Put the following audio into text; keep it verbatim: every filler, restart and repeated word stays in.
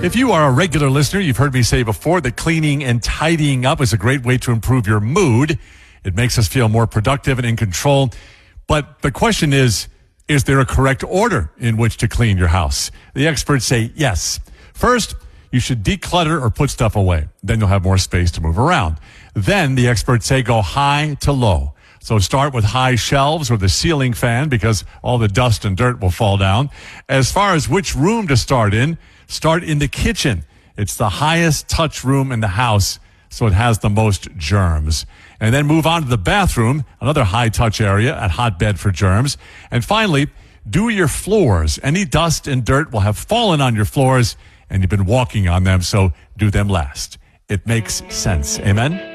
If you are a regular listener, you've heard me say before that cleaning and tidying up is a great way to improve your mood. It makes us feel more productive and in control. But the question is, is there a correct order in which to clean your house? The experts say yes. First, you should declutter or put stuff away. Then you'll have more space to move around. Then the experts say go high to low. So start with high shelves or the ceiling fan because all the dust and dirt will fall down. As far as which room to start in, start in the kitchen. It's the highest touch room in the house, so it has the most germs. And then move on to the bathroom, another high touch area, a hotbed for germs. And finally, do your floors. Any dust and dirt will have fallen on your floors, and you've been walking on them, so do them last. It makes sense. Amen?